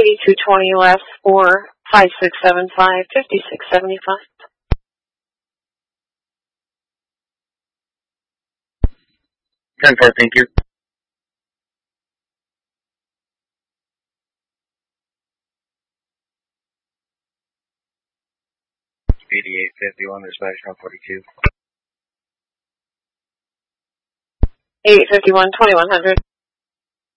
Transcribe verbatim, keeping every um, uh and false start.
eighty-two twenty left for five six seven five, fifty-six seventy-five. ten four, thank you. eighty-eight fifty-one, dispatch one forty-two. eight fifty-one, twenty-one hundred.